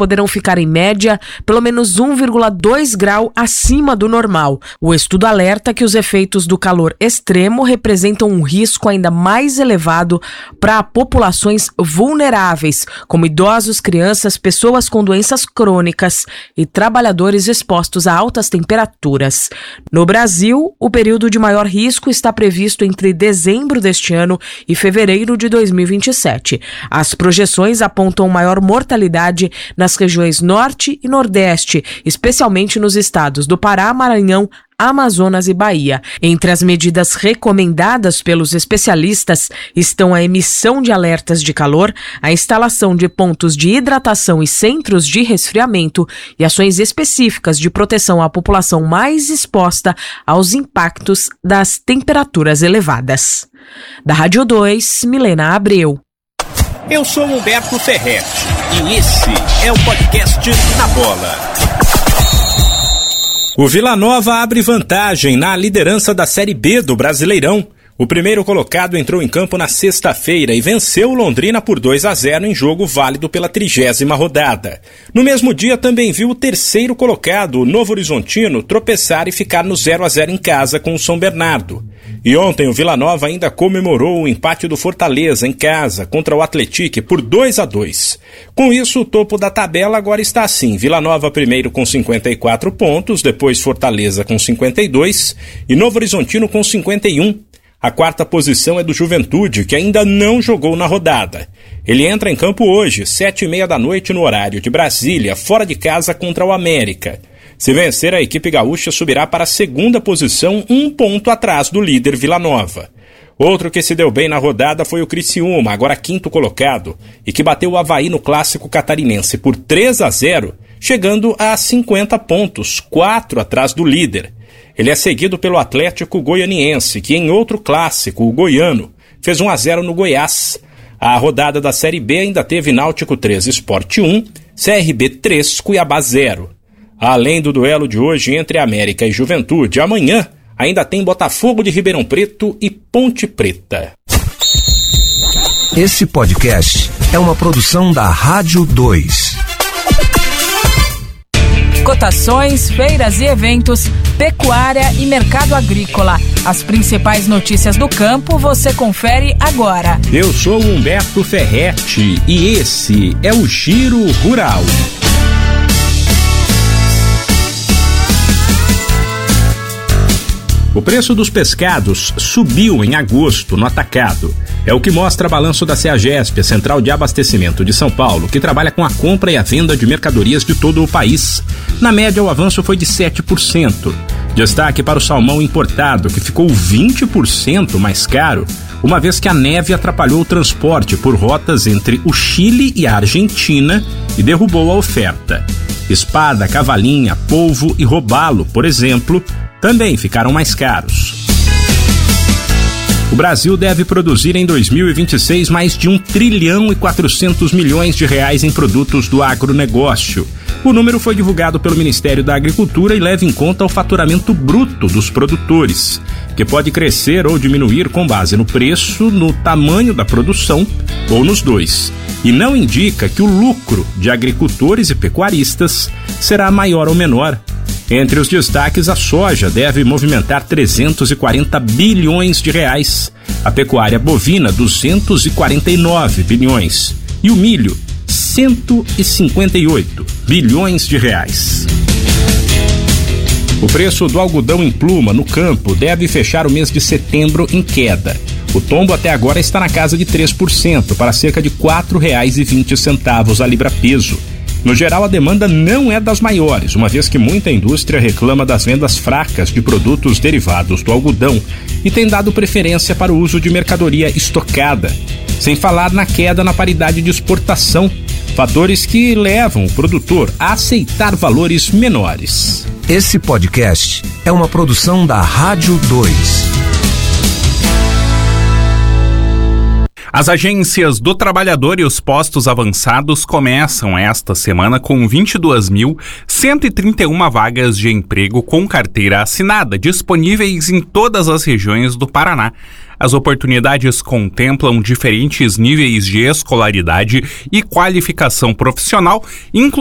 poderão ficar em média pelo menos 1,2 grau acima do normal. O estudo alerta que os efeitos do calor extremo representam um risco ainda mais elevado para populações vulneráveis, como idosos, crianças, pessoas com doenças crônicas e trabalhadores expostos a altas temperaturas. No Brasil, o período de maior risco está previsto entre dezembro deste ano e fevereiro de 2027. As projeções apontam maior mortalidade nas regiões Norte e Nordeste, especialmente nos estados do Pará, Maranhão, Amazonas e Bahia. Entre as medidas recomendadas pelos especialistas estão a emissão de alertas de calor, a instalação de pontos de hidratação e centros de resfriamento e ações específicas de proteção à população mais exposta aos impactos das temperaturas elevadas. Da Rádio 2, Milena Abreu. Eu sou Humberto Ferretti e esse é o podcast Na Bola. O Vila Nova abre vantagem na liderança da Série B do Brasileirão. O primeiro colocado entrou em campo na sexta-feira e venceu o Londrina por 2-0 em jogo válido pela 30ª rodada. No mesmo dia também viu o terceiro colocado, o Novo Horizontino, tropeçar e ficar no 0-0 em casa com o São Bernardo. E ontem o Vila Nova ainda comemorou o empate do Fortaleza em casa contra o Atlético por 2-2. Com isso, o topo da tabela agora está assim: Vila Nova primeiro com 54 pontos, depois Fortaleza com 52 e Novo Horizontino com 51. A quarta posição é do Juventude, que ainda não jogou na rodada. Ele entra em campo hoje, 7h30 da noite no horário de Brasília, fora de casa contra o América. Se vencer, a equipe gaúcha subirá para a segunda posição, 1 ponto atrás do líder Vila Nova. Outro que se deu bem na rodada foi o Criciúma, agora quinto colocado, e que bateu o Avaí no Clássico Catarinense por 3-0, chegando a 50 pontos, 4 atrás do líder. Ele é seguido pelo Atlético Goianiense, que em outro clássico, o Goiano, fez 1-0 no Goiás. A rodada da Série B ainda teve Náutico 3, Sport 1, CRB 3, Cuiabá 0. Além do duelo de hoje entre América e Juventude, amanhã ainda tem Botafogo de Ribeirão Preto e Ponte Preta. Esse podcast é uma produção da Rádio 2. Cotações, feiras e eventos, pecuária e mercado agrícola. As principais notícias do campo você confere agora. Eu sou Humberto Ferretti e esse é o Giro Rural. O preço dos pescados subiu em agosto no atacado. É o que mostra balanço da CEAGESP, a Central de Abastecimento de São Paulo, que trabalha com a compra e a venda de mercadorias de todo o país. Na média, o avanço foi de 7%. Destaque para o salmão importado, que ficou 20% mais caro, uma vez que a neve atrapalhou o transporte por rotas entre o Chile e a Argentina e derrubou a oferta. Espada, cavalinha, polvo e robalo, por exemplo, também ficaram mais caros. O Brasil deve produzir em 2026 mais de 1,4 trilhão de reais em produtos do agronegócio. O número foi divulgado pelo Ministério da Agricultura e leva em conta o faturamento bruto dos produtores, que pode crescer ou diminuir com base no preço, no tamanho da produção ou nos dois. E não indica que o lucro de agricultores e pecuaristas será maior ou menor. Entre os destaques, a soja deve movimentar 340 bilhões de reais, a pecuária bovina 249 bilhões e o milho 158 bilhões de reais. O preço do algodão em pluma no campo deve fechar o mês de setembro em queda. O tombo até agora está na casa de 3%, para cerca de R$ 4,20 a libra-peso. No geral, a demanda não é das maiores, uma vez que muita indústria reclama das vendas fracas de produtos derivados do algodão e tem dado preferência para o uso de mercadoria estocada, sem falar na queda na paridade de exportação, fatores que levam o produtor a aceitar valores menores. Esse podcast é uma produção da Rádio 2. As agências do trabalhador e os postos avançados começam esta semana com 22.131 vagas de emprego com carteira assinada, disponíveis em todas as regiões do Paraná. As oportunidades contemplam diferentes níveis de escolaridade e qualificação profissional,